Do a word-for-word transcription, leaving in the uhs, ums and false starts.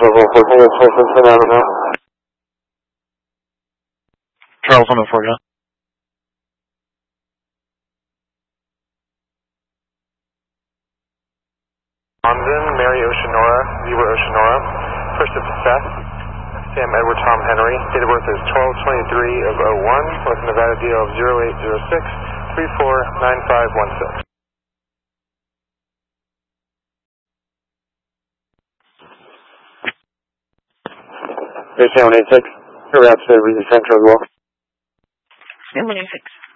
Charles on the four, yeah. London, Mary Oceanora, Zebra Oceanora, first of Seth, Sam Edward Tom Henry, date of birth is twelve twenty-three of oh one, with Nevada D L of zero eight zero six three four nine five one six. Here's seven eight six, your route to Region Central as well. seven eight six.